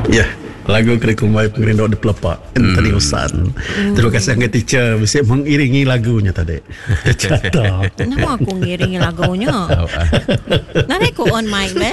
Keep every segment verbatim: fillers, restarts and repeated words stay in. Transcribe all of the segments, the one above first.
Ya, yeah. Lagu Kerikumai Pengerindau di Pelepak Anthony hmm. Usan. hmm. Terima kasih Angga Teacher bisa mengiringi lagunya tadi. Kenapa aku mengiringi lagunya? Nanti aku on mic man.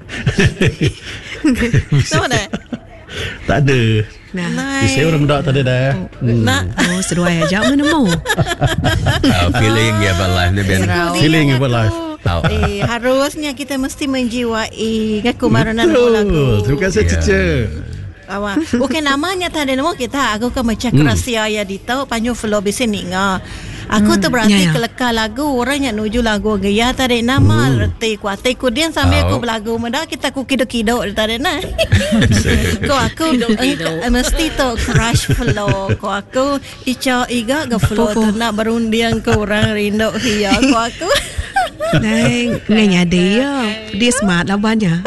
Sama dah. Tak ada. Nah, saya orang muda tadi dah. Hmm. Nak, oh seruai aja mana mau. Oh, feeling ya about life ni biar. Feeling about life. Eh, harusnya kita mesti menjiwai kekumaran lagu. Terima kasih Teacher. Awak, bukan namanya tadi nama kita. Aku kan macam hmm. kerasa ya di tahu panjang flow di sini ngah. Aku hmm. tu berarti ya, ya. kelekar lagu orang yang nuju lagu gaya tadi nama hmm. reti kuati kudian sambil oh. aku belagu muda kita ku kido-kido tadi nah. Ko aku mesti tu crush flow. Ko aku ica iga ke flow tu nak berundian ke orang rindu hiya. Ko aku Neng, ngenya dia. Dia smart lah banyak.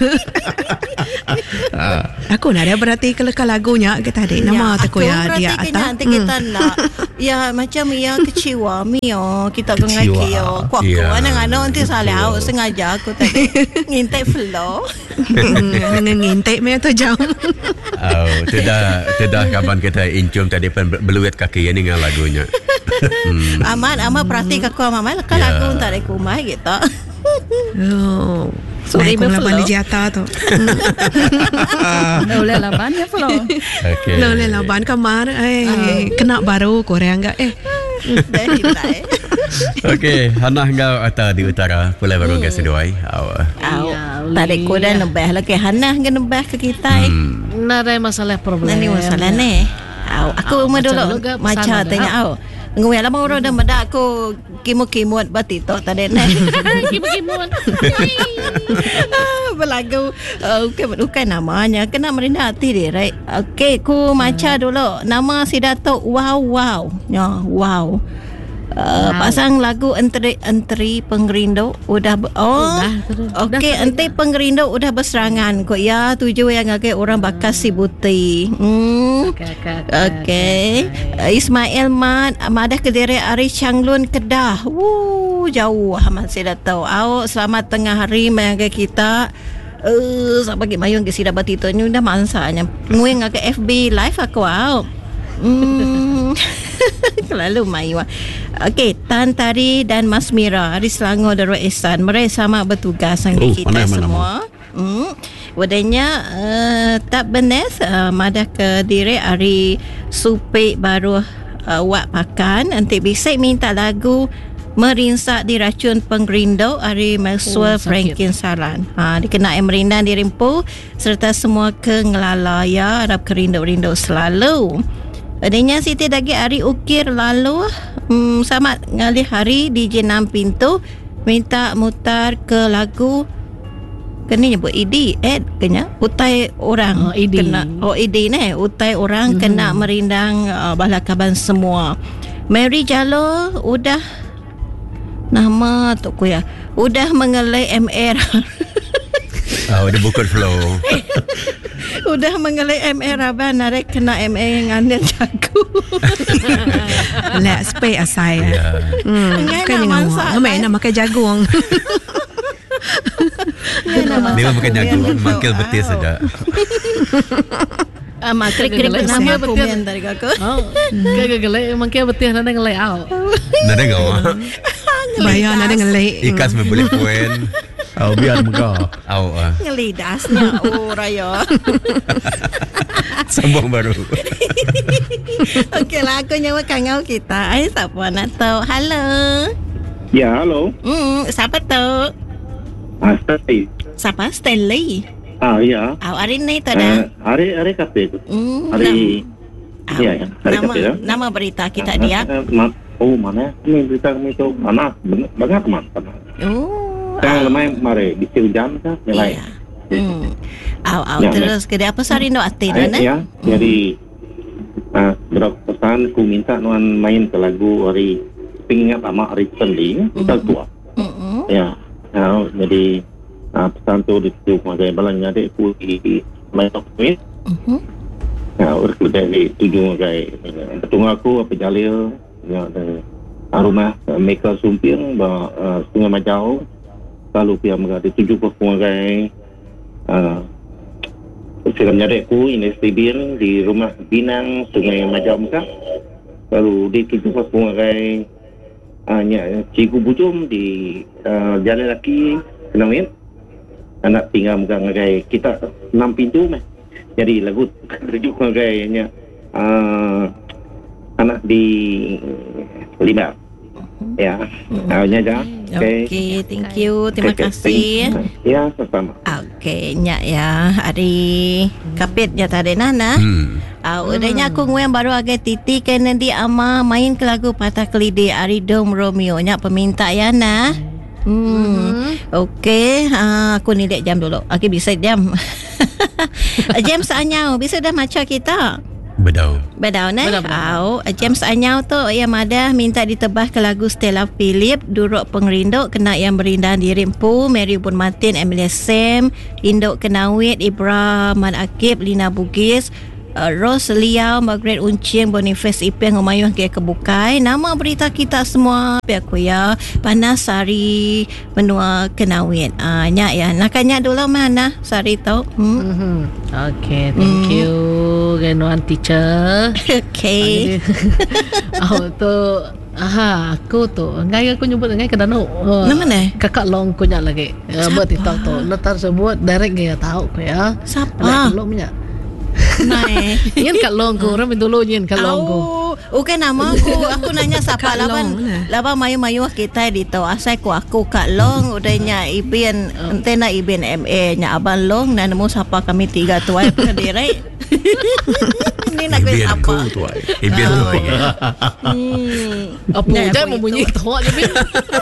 Aku nak dia berarti kelekar lagunya kita ada nama tak ya dia atas. Nanti kita nak ya macam ya kecewa mio kita gengaki yo. Kau aku anak-anak nanti salah aku sengaja aku tadi ngintai flow. Ngintai me tu jam. Oh, tidak tidak kapan kita incum tadi beluet kaki ini dengan lagunya. Hmm. Aman aman perhati aku mama kan yeah. Lagu tak ada kumai gitu. Oh. Sorry aku laban di jata tu. Boleh laban ya flow. Okey. Boleh laban kamar eh kena baru Korea enggak eh. Okey, Hana engkau atau di utara Pulau Baru ke Seduai. Awak. Tadi ku dah nembah lagi Hana ngan nembah ke kita. Nah, ada masalah problem. Nanti masalah ni. Aku umur dulu macam tengok au. Ngui lama orang dah medak aku kimut-kimut batito tadi ni. Kimut-kimut. Berlagu okey bukan namanya kena merendah hati dia right. Okey ku maca dulu nama si Datuk wow wow. Ya wow. Uh, wow. Pasang lagu Enteri Enteri Pengerindau udah oh okey Enteri Pengerindau udah berserangan kok ya tujuh yang agak orang bakas si buti. Hmm. Okey okay, okay, okay. uh, Ismail Mat Madah Kediri Ari Changlun Kedah. Woo jauh amat saya dah tahu. Awak selamat tengah hari mengagai kita. Eh uh, sampai ke mayung ke sida batito ni dah mansanya. Nguing ke F B live aku awak. Hmm. Lalu Maiwa. Okey, Tan Tari dan Mas Mira dari Selangor Darul Ihsan. Mereka sama bertugas dengan oh, kita mana, semua. Hmm. Wadanya uh, tak benar uh, madah ke diri hari supik baru uh, wak pakan. Nanti bisa minta lagu Merinsak Diracun Pengerindau hari Maxwell oh, Franklin Salan. Ha, dikenai merindang dirimpu serta semua kengelalaya harap kerindau-rindau selalu. Adanya Siti Dagi Ari Ukir lalu hmm, sama ngalih hari di Jenam Pintu minta mutar ke lagu kena nyebut E D Ed kena utai orang oh, E D. Kena oh E D ni utai orang mm-hmm. kena merindang uh, balakaban semua. Mary Jalo udah nama tu ku ya udah mengelai M R. Oh, udah bukan flow. Udah mengelai M R abang narik kena M R yang anda jago. Let's pay aside. Yeah. Hmm, kan yang ngomong. Nama nak makan jagung. Dia makan jagung, mangkil betis saja. Ah, makrik krik nama komen dari kakak. Oh, kagak gelai, mangkil betis nada ngelai out. Nada ngawak. Bayar nada ngelai. Ikas boleh poin. Oh, biar megah. Oh, ah. Ngelidasnya. Oh, raya. Sambung baru. Okey lah, aku nyawa kangau kita. Ay, siapa nak tahu? Halo. Ya, halo. Hmm, siapa tu? Ah, Stanley. Siapa? Stanley. Ah, ya. Oh, hari ni tu dah. Uh, hari hari kafe tu. Hmm, hari. Nam- ya, ya. Hari nama, kafe ya. Nama berita kita uh, dia. Uh, uh, oh, mana? Ini berita kami tu. Mana? Banyak teman. Oh. Yang lemai mari di hujan kan nilai. Iya. Hmm. Aw aw ya, terus ke apa sari no ati na? Ya, hmm. jadi uh, berapa pesan ku minta nuan main ke lagu hari pingat sama hari Stanley kita tua. Mm-hmm. Ya. Nah, jadi uh, pesan tu itu magai balanya dek ku di main talk with. Mhm. Ya, urus dari tujuh magai petunggal aku apa Jalil ya dari rumah mereka sumpir ba uh, Sungai Majau lalu pihak mereka dituju ke pengagai uh, saya menyarik ku ini stadium di rumah Binang Sungai Majam Mekah. Lalu di tujuh puluh ngagai hanya Cikgu Bujum di uh, Jalan Laki Kenawin. Anak tinggal muka ngagai kita enam pintu meh. Jadi lagu rujuk ngagai hanya uh, anak di lima. Ya, awalnya dah. Okey, okay, thank you. Terima Okay, kasih. Ya, sama. Okey, nyak ya. Hari kapit ya tadi nana. Hmm. Ah, udahnya aku nguen baru agak titi kena di ama main ke lagu Patah Kelidi Ari Dom Romeo. Nyak peminta ya nah. Hmm. Okey, ah, aku ni dek jam dulu. Okey, bisa jam. Jam seanyau. Bisa dah macam kita. Bedau. Bedau ne? Bedau, bedau. Au, James Anyau tu yang ada minta ditebah ke lagu Stella Philip, Duruk Pengerinduk, Kena Yang Berindah di Rimpu, Mary Bun Martin, Emilia Sam, Induk Kenawit, Ibra Man Akib, Lina Bugis, uh, Rose Liao, Margaret Uncing, Boniface Ipeng, Humayun Kia Kebukai. Nama berita kita semua pihak kuya Panas Sari Benua Kenawit. Ah, nyak ya. Nakanya dulu mana Sari tau? Hmm. Mhm. Okay, thank you Genuan teacher. Okay. Oh tu aha, aku tu ngai aku nyebut ngai ke danau. Oh, Nama mana? Kakak long ku nyak lagi. Uh, buat TikTok tu. Letar sebut direct dia tahu ku ya. Siapa? Anak long nyak. Nai. Nyen kat long ku, orang dulu nyen kat long ku. Oh, bukan nama aku. Aku nanya siapa Kak laban. Long mana? Laban mayu-mayu kita di tahu asal ku aku Kak Long udahnya ibin entena ibin M A nya abang Long dan nemu siapa kami tiga tuai pendiri. Ini nak kau Ibian apa? ku tu ai. Ibian tu ai. Hmm. Apa Nah, je aku membunyi itu. tahu je bin.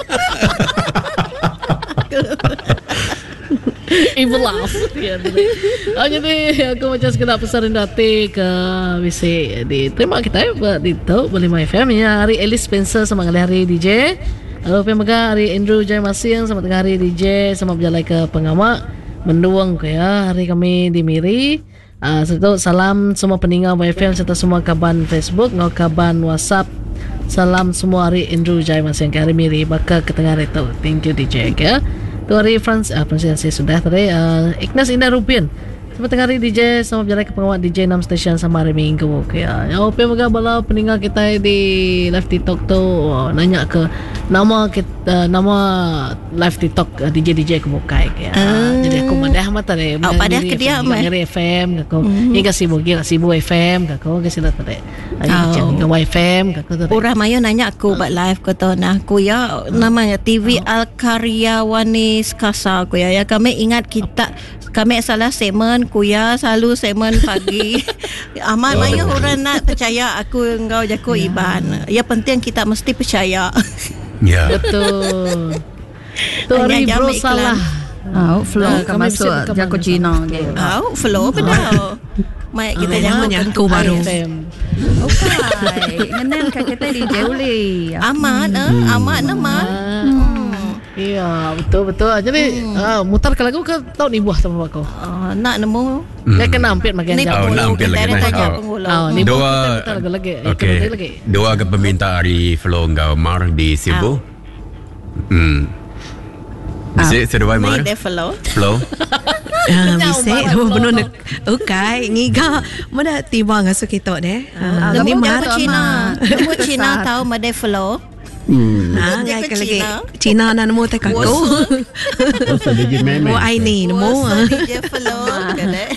Evil laugh. Ya, oh, jadi aku macam sekedar pesan dati ke W C di terima kita buat di tu boleh My F M ya hari Alice Spencer sama kali hari D J. Lalu pemaga hari Andrew Jai Masing sama tengah hari D J sama berjalan ke pengamak menduang ke ya hari kami di Miri. Uh, serta salam semua pendengar Y F M serta semua kaban Facebook ngau kaban WhatsApp. Salam semua hari Andrew Jai Masing ke hari Miri bakal ke tengah hari tu. Thank you D J ke. Tu hari Frans ah pronunciasi sudah tadi uh, Ignas Indah Rupian. Sama tengah hari D J sama berjalan ke pengawat D J enam stesen sama hari Minggu. Okay, ya. Ya ope moga bala pendengar kita di live TikTok tu oh, nanya ke nama kita nama live TikTok uh, D J D J ke bukai ke. Uh, jadi aku madah mata deh. Oh, padah ke dia mah. Ngeri F M ke aku. Ni kasi bogi kasi bu F M ke aku kasi lah tadi. Ai jangan ke Y F M ke aku tadi. Orang mayu nanya aku buat live ke tu nah aku ya namanya T V Al Karyawani Skasa aku ya. Ya kami ingat kita kami salah segmen kuya selalu segmen pagi. Amat mayu orang nak percaya aku engkau jago Iban. Ya penting kita mesti percaya. Ya. Betul. Tu hari Hanya bro jam iklan. salah. Ah, flow Ah, kan kami masuk bisa buka jago mana? Cina gitu. Au, flow betul. Mai kita Ah, jangan namanya aku baru. F M. Okay. Ngenen kat kita di Jeuli. Amat eh, amat nama. Iya, betul betul. Jadi ah, mutar ke lagu ke tahun ni buah sama aku. Uh, nak nemu Dia kena hampir makin ni jauh. Oh, penghulu nampil kita lagi, ada nah. tanya Oh. penghulu. Ah, ni Dua. buah kita lagu lagi. Eh, Okey. kena lagi. Dua ke peminta hari flow ngau mar di Sibu. Hmm. Bisa sedua mar. Ni dia flow. Flow. Ah, bisa. Oh, benar nak. Okay, ngiga. Mana tiba ngasuh kita deh. Ah, Nemu ni mar. jago Cina. Nemu Cina tahu made flow. Hmm. Ah, Dia ngai ke ke lagi. Cina. Cina na nemu tak aku. Pasal dia je meme. Oh, ai ni nemu. Wasa D J flow. Kena.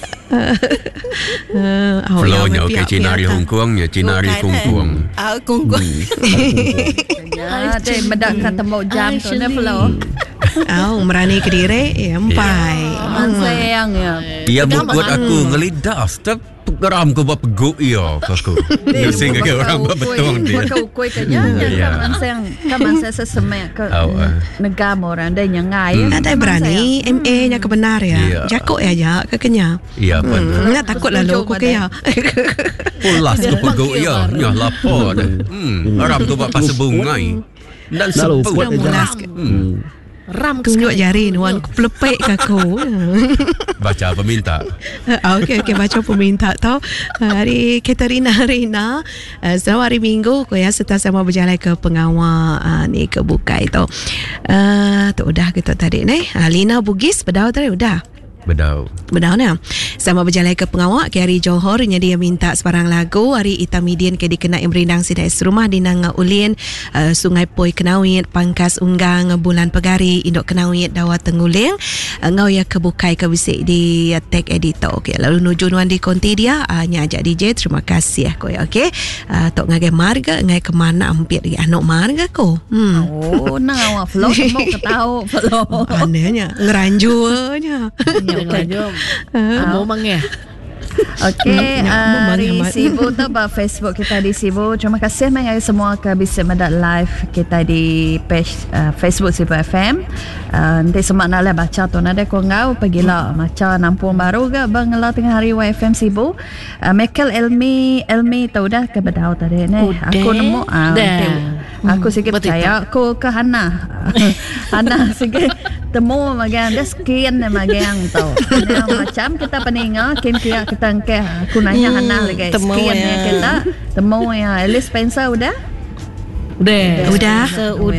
Ah, oh, Flow ya, nya piak- okey Cina hari piak- Hong Kong ya Cina hari Bukan, Kung eh. Kuang. Ah, kungkung. Ya, dia medakkan tembok jam tu ne flow. Ah, merani ke diri, ya, empai. Man sayang ya. Ia buat aku ngelidas tapi geram ku buat peguk ia aku. Dia sehingga ke orang buat betul dia. Kau kuih ke nya Ya. kan man sayang, kan man saya sesemek ke Oh, ah. negara orang dia nyangai. Ada berani, M A nya kebenar Ya. ya. Jakok ya ja ke kenya. Iya pun. Hmm, nak takut lalu aku ke ya. Pulas ku peguk ia. Nyah lapar dah. Hmm, orang tu buat pasal bungai. Dan Lalu sebut. kuat dia Mulas jalan. ke. Hmm. Ram Tunjuk jari nuan ku pelepek ke aku. Baca peminta. Ah, Okey okey baca peminta tau. Hari Katerina Rina uh, selamat hari Minggu ko ya serta sama berjalan ke pengawal uh, ni ke Bukai tau. Uh, tu udah kita tadi ni. Uh, Lina Bugis pedau tadi udah. Bedau. Benar ni. Sama berjalan ke pengawak ke hari Johor nya dia minta sebarang lagu hari Itamidin ke dikenai merindang sidai serumah di nang ulin uh, Sungai Poi Kenawit Pangkas Unggang bulan Pegari Indok Kenawit Dawa Tenguling uh, ngau ya kebukai ke bisik di uh, tag editor. Okey, lalu nuju nuan di konti dia uh, nya ajak D J terima kasih ko ya. Okey. Uh, tok ngagai marga ngai ke mana ampit di anak marga ko. Hmm. Oh, nang awak flow mau ketahu flow. Anehnya ngeranjunya. Jom. Mau mangeh. Okey, Hmm, hari Muhammad. Sibu tu bah Facebook kita di Sibu. Terima kasih mengenai semua ke bisa mendak live kita di page uh, Facebook Sibu F M. Uh, nanti semak nak lah baca tu nada ko ngau pergilah macam Nampung Baru ke bangla tengah hari Y F M Sibu. Uh, Michael Elmi Elmi tahu dah ke Bedau tadi ni. Oh, Aku dah. nemu ah, Dah. nanti aku sikit Betul. percaya aku ke Hana. Hana sikit temu magang dia sekian dia magang tau. Dia macam kita peninga kin kia kita ke aku nanya Hmm, Hana lagi temu sekian ya. ya kita temu ya Alice Spencer udah Udah. Udah. Seudah